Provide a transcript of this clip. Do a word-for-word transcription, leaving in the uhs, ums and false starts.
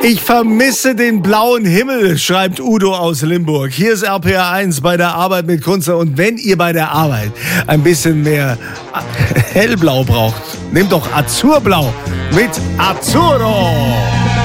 Ich vermisse den blauen Himmel, schreibt Udo aus Limburg. Hier ist R P R eins bei der Arbeit mit Kunze. Und wenn ihr bei der Arbeit ein bisschen mehr hellblau braucht, nehmt doch Azurblau mit Azzurro.